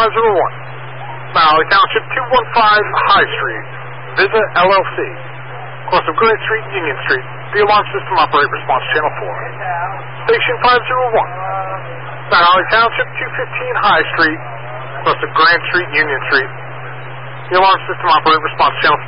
501. Mount Holly Township 215 High Street. Visa LLC. Cross of Grant Street, Union Street. The alarm system operate response channel 4. Station 501. Mount Holly Township 215 High Street. Cross of Grant Street, Union Street. The alarm system operate response channel